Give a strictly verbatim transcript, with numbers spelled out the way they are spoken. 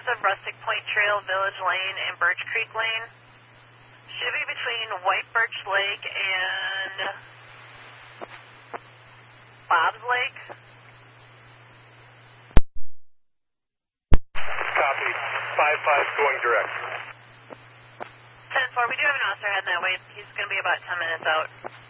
of Rustic Point Trail, Village Lane, and Birch Creek Lane. Should be between White Birch Lake and Bob's Lake. Copy. five five going direct. ten four, we do have an officer heading that way. He's going to be about ten minutes out.